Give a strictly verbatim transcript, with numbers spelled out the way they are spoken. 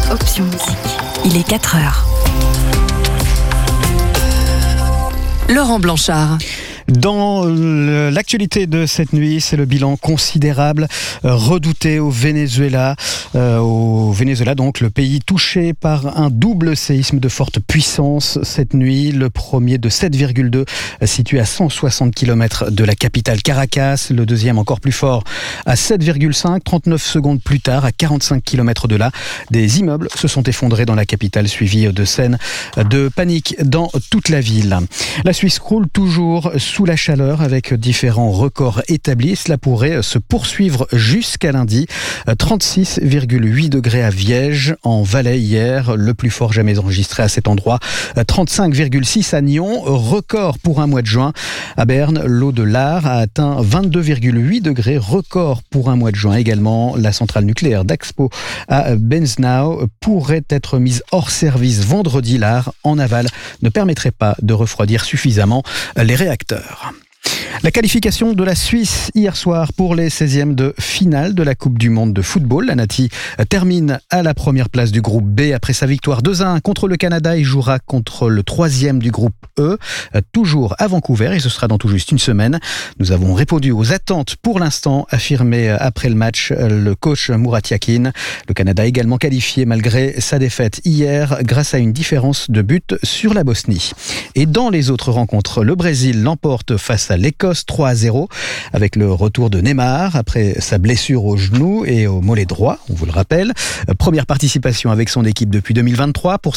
Option musique. Il est quatre heures. Laurent Blanchard. Dans l'actualité de cette nuit, c'est le bilan considérable redouté au Venezuela. Euh, au Venezuela, donc, le pays touché par un double séisme de forte puissance cette nuit. Le premier de sept virgule deux, situé à cent soixante kilomètres de la capitale Caracas. Le deuxième, encore plus fort, à sept virgule cinq, trente-neuf secondes plus tard, à quarante-cinq kilomètres de là. Des immeubles se sont effondrés dans la capitale, suivis de scènes de panique dans toute la ville. La Suisse croule toujours sous la chaleur avec différents records établis. Cela pourrait se poursuivre jusqu'à lundi. trente-six virgule huit degrés à Viège, en Valais hier, le plus fort jamais enregistré à cet endroit. trente-cinq virgule six à Nyon, record pour un mois de juin. À Berne, l'eau de l'Ar a atteint vingt-deux virgule huit degrés, record pour un mois de juin également. La centrale nucléaire d'Axpo à Benznau pourrait être mise hors service vendredi. L'Ar, en aval, ne permettrait pas de refroidir suffisamment les réacteurs. La qualification de la Suisse hier soir pour les seizièmes de finale de la Coupe du Monde de football. La Nati termine à la première place du groupe B après sa victoire deux à un contre le Canada. Il jouera contre le troisième du groupe E, toujours à Vancouver, et ce sera dans tout juste une semaine. Nous avons répondu aux attentes pour l'instant, affirmé après le match le coach Murat Yakin. Le Canada également qualifié malgré sa défaite hier grâce à une différence de but sur la Bosnie. Et dans les autres rencontres, le Brésil l'emporte face à l'Écosse trois à zéro avec le retour de Neymar après sa blessure au genou et au mollet droit, on vous le rappelle. Première participation avec son équipe depuis deux mille vingt-trois pour